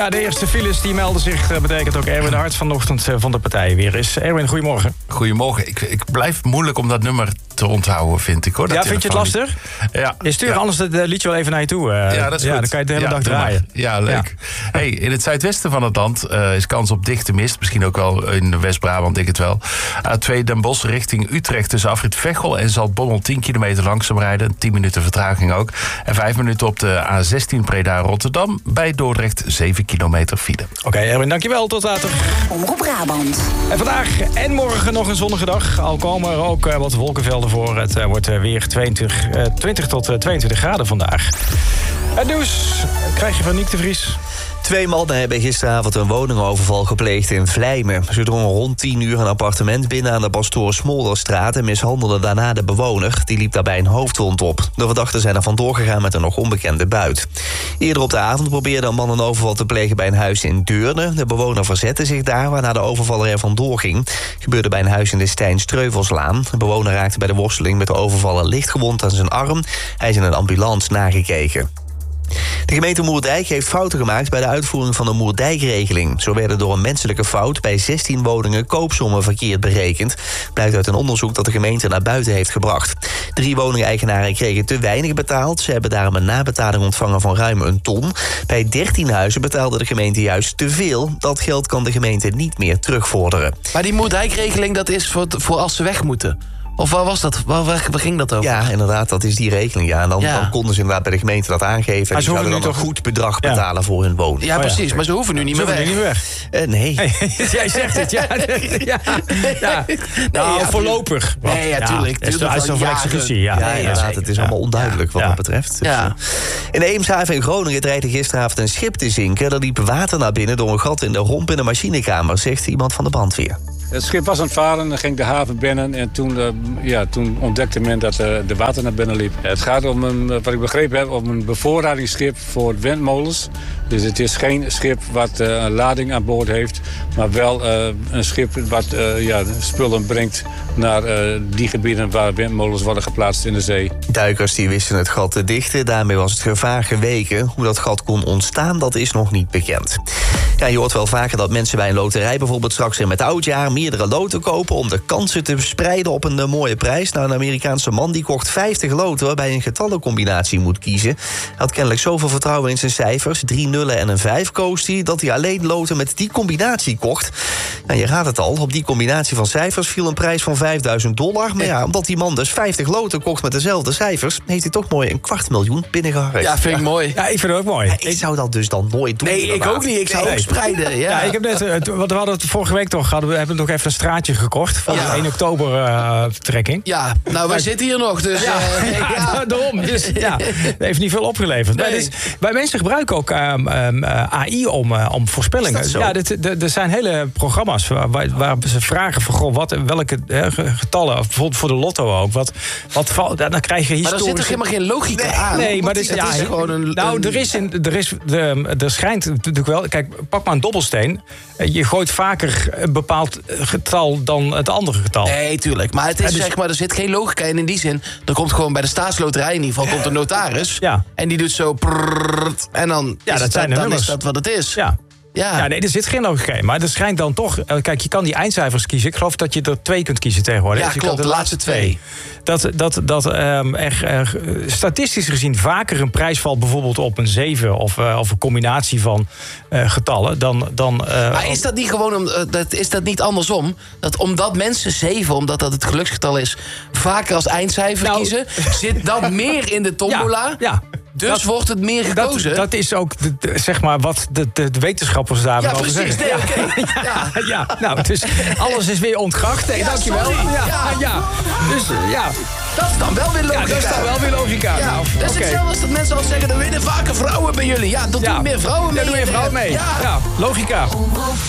Ja, de eerste files die melden zich, betekent ook Erwin de Hart vanochtend van de partij weer is. Erwin, goedemorgen. Goedemorgen. Ik blijf moeilijk om dat nummer te onthouden, vind ik, hoor. Ja, vind je het lastig? Ja. Je stuurt anders het liedje wel even naar je toe. Ja, dat is goed. Dan kan je de hele dag draaien. Ja, leuk. Ja. Hey, in het zuidwesten van het land is kans op dichte mist. Misschien ook wel in West-Brabant, ik het wel. A2 Den Bosch richting Utrecht tussen afrit Veghel en Zaltbommel 10 kilometer langzaam rijden. 10 minuten vertraging ook. En 5 minuten op de A16 Breda-Rotterdam. Bij Dordrecht 7 kilometer file. Oké, Erwin, dankjewel. Tot later. Omroep Brabant. En vandaag en morgen nog een zonnige dag. Al komen er ook wat wolkenvelden voor. Het wordt weer 20 tot 22 graden vandaag. Het nieuws krijg je van Niek de Vries. 2 mannen hebben gisteravond een woningoverval gepleegd in Vlijmen. Ze drongen rond 10 uur een appartement binnen aan de Pastoor Smolderstraat en mishandelden daarna de bewoner. Die liep daarbij een hoofdwond op. De verdachten zijn er vandoor gegaan met een nog onbekende buit. Eerder op de avond probeerde een man een overval te plegen bij een huis in Deurne. De bewoner verzette zich daar, waarna de overvaller er vandoor ging. Gebeurde bij een huis in de Stijn-Streuvelslaan. De bewoner raakte bij de worsteling met de overvaller lichtgewond aan zijn arm. Hij is in een ambulance nagekeken. De gemeente Moerdijk heeft fouten gemaakt bij de uitvoering van de Moerdijkregeling. Zo werden door een menselijke fout bij 16 woningen koopsommen verkeerd berekend. Blijkt uit een onderzoek dat de gemeente naar buiten heeft gebracht. 3 woningeigenaren kregen te weinig betaald. Ze hebben daarom een nabetaling ontvangen van ruim een ton. Bij 13 huizen betaalde de gemeente juist te veel. Dat geld kan de gemeente niet meer terugvorderen. Maar die Moerdijkregeling, dat is voor als ze weg moeten. Of waar was dat? Waar ging dat over? Ja, inderdaad, dat is die regeling. Ja. En dan konden ze inderdaad bij de gemeente dat aangeven. En die zouden dan een goed bedrag betalen voor hun woning. Ja, precies. Maar ze hoeven nu niet meer weg. Nee. Jij zegt het, ja. Nou, voorlopig. Nee, ja, tuurlijk. Het is uitstel van executie. Ja, inderdaad. Het is allemaal onduidelijk wat dat betreft. Dus, in de Eemshaven in Groningen dreigde gisteravond een schip te zinken. Er liep water naar binnen door een gat in de romp in de machinekamer, zegt iemand van de brandweer. Het schip was aan het varen, dan ging de haven binnen en toen ontdekte men dat de water naar binnen liep. Het gaat om wat ik begrepen heb, om een bevoorradingsschip voor windmolens. Dus het is geen schip wat een lading aan boord heeft, maar wel een schip wat spullen brengt naar die gebieden waar windmolens worden geplaatst in de zee. Duikers die wisten het gat te dichten, daarmee was het gevaar geweken. Hoe dat gat kon ontstaan, dat is nog niet bekend. Ja, je hoort wel vaker dat mensen bij een loterij bijvoorbeeld straks met oudjaar meerdere loten kopen om de kansen te verspreiden op een mooie prijs. Nou, een Amerikaanse man die kocht 50 loten waarbij je een getallencombinatie moet kiezen. Hij had kennelijk zoveel vertrouwen in zijn cijfers, 3 nullen en een 5 koos hij, dat hij alleen loten met die combinatie kocht. Nou, je raadt het al, op die combinatie van cijfers viel een prijs van $5.000. Maar ja, omdat die man dus 50 loten kocht met dezelfde cijfers, heeft hij toch mooi $250.000 binnengeharkt. Ja, vind ik mooi. Ja, ik vind het ook mooi. Ik zou dat dus dan nooit doen. Nee, ik ook niet. Ik zou ook spreiden. Ja, ik heb net, we hadden het vorige week toch, we hebben nog even een straatje gekocht voor de 1 oktober trekking. Ja, nou, wij zitten hier nog, dus... Daarom. Dus dat heeft niet veel opgeleverd. Nee. Dus, wij mensen gebruiken ook AI om voorspellingen. Ja, er zijn hele programma's waar ze vragen van welke getallen, bijvoorbeeld voor de lotto ook. Dan krijg je historische... Maar er zit toch helemaal geen logica aan? Nee, maar het is gewoon een... Nou, er schijnt natuurlijk wel... Kijk, pak maar een dobbelsteen. Je gooit vaker een bepaald getal dan het andere getal. Nee, tuurlijk. Maar het is zeg maar, er zit geen logica in die zin. Er komt gewoon bij de staatsloterij in ieder geval komt een notaris. Ja. En die doet zo... en dan, is dat wat het is. Ja, nee, er zit geen logica in. Maar er schijnt dan toch... Kijk, je kan die eindcijfers kiezen. Ik geloof dat je er 2 kunt kiezen tegenwoordig. Ja, dus je klopt, kan de laatste 2. Dat er statistisch gezien vaker een prijs valt... bijvoorbeeld op een 7 of een combinatie van getallen... dan maar is dat niet gewoon... is dat niet andersom? Dat omdat mensen 7, omdat dat het geluksgetal is... vaker als eindcijfer kiezen... zit dat meer in de tombola... Ja. Dus wordt het meer gekozen? Dat is ook zeg maar wat de wetenschappers daarover precies, zeggen. Nou, dus alles is weer ontkracht. Nee, dankjewel. Dus dat is dan wel weer logica. Ja, dat is dan wel weer logica. Ja, nou, dat is hetzelfde als dat mensen al zeggen... er winnen vaker vrouwen bij jullie. Ja, dat doen meer vrouwen mee. Daar doen meer vrouwen mee. Ja, logica.